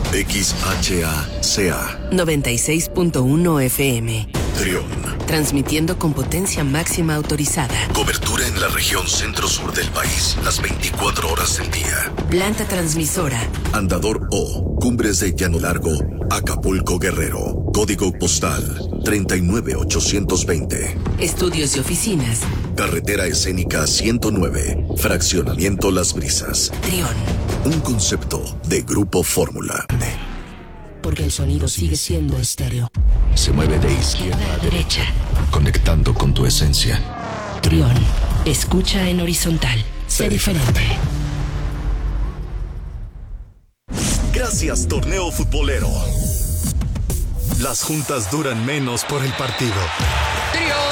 XHACA 96.1 FM. Trión. Transmitiendo con potencia máxima autorizada. Cobertura en la región centro-sur del país, las 24 horas del día. Planta transmisora. Andador O, Cumbres de Llano Largo, Acapulco, Guerrero. Código postal 39820. Estudios y oficinas. Carretera Escénica 109, Fraccionamiento Las Brisas. Trión. Un concepto de Grupo Fórmula. Porque el sonido sigue siendo estéreo. Se mueve de izquierda a derecha, conectando con tu esencia. Trión. Escucha en horizontal. Sé diferente. Gracias, torneo futbolero. Las juntas duran menos por el partido. Trión.